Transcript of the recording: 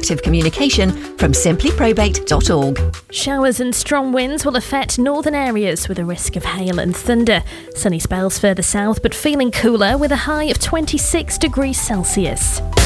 effective communication from simplyprobate.org. Showers and strong winds will affect northern areas with a risk of hail and thunder. Sunny spells further south but feeling cooler with a high of 26 degrees Celsius.